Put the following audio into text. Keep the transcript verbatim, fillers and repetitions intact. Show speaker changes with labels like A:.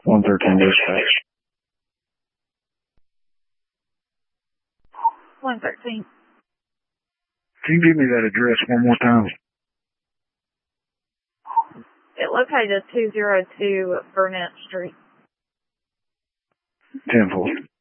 A: one thirteen dispatch.
B: one thirteen.
A: Can you give me that address one more time?
B: It located two oh two Burnett Street.
A: ten four.